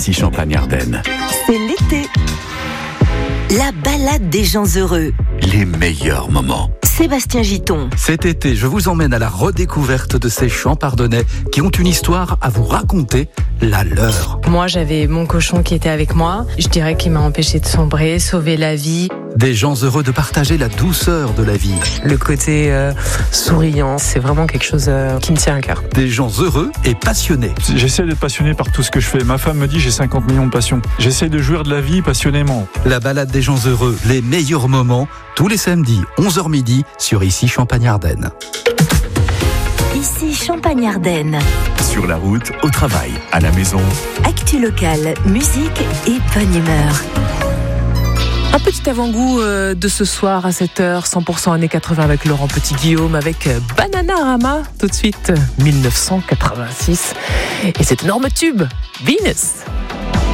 ici Champagne-Ardenne. C'est l'été. La balade des gens heureux. Les meilleurs moments. Sébastien Giton. Cet été, je vous emmène à la redécouverte de ces champs ardennais qui ont une histoire à vous raconter, la leur. Moi, j'avais mon cochon qui était avec moi. Je dirais qu'il m'a empêché de sombrer, sauver la vie. Des gens heureux de partager la douceur de la vie. Le côté souriant, c'est vraiment quelque chose qui me tient à cœur. Des gens heureux et passionnés. J'essaie d'être passionné par tout ce que je fais. Ma femme me dit j'ai 50 millions de passions. J'essaie de jouir de la vie passionnément. La balade des gens heureux, les meilleurs moments, tous les samedis, 11h midi, sur ici Champagne-Ardenne. Ici Champagne-Ardenne. Sur la route, au travail, à la maison. Actu locale, musique et bonne humeur. Un petit avant-goût de ce soir à 7h, 100% années 80 avec Laurent Petit-Guillaume, avec Bananarama, tout de suite, 1986. Et cet énorme tube, Venus.